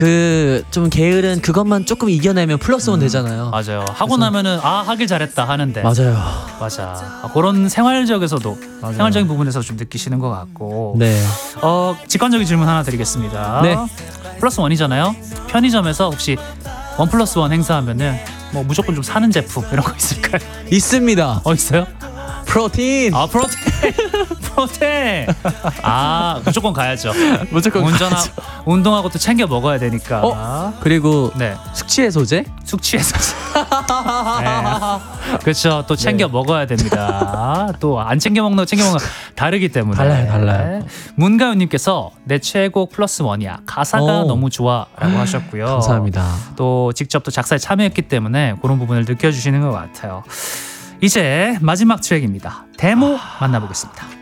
좀 게으른 그것만 조금 이겨내면 플러스 원 되잖아요. 맞아요. 하고 나면은 하길 잘했다 하는데. 맞아요. 맞아. 그런 생활적에서도 맞아요. 생활적인 부분에서 좀 느끼시는 것 같고. 네. 직관적인 질문 하나 드리겠습니다. 네. 플러스 원이잖아요. 편의점에서 혹시 원 플러스 원 행사하면은 뭐 무조건 좀 사는 제품 이런 거 있을까요? 있습니다. 있어요? 프로틴. 프로테인. 무조건 가야죠. 무조건 가야죠. 운동하고 또 챙겨 먹어야 되니까. 그리고 네. 숙취 해소제. 네. 그렇죠. 또 챙겨 먹어야 됩니다. 또 안 챙겨 먹는 거 챙겨 먹는 거 다르기 때문에. 달라요. 문가윤님께서 내 최애곡 플러스 원이야. 가사가 너무 좋아라고 하셨고요. 감사합니다. 또 직접 또 작사에 참여했기 때문에 그런 부분을 느껴주시는 것 같아요. 이제 마지막 트랙입니다. 데모 만나보겠습니다.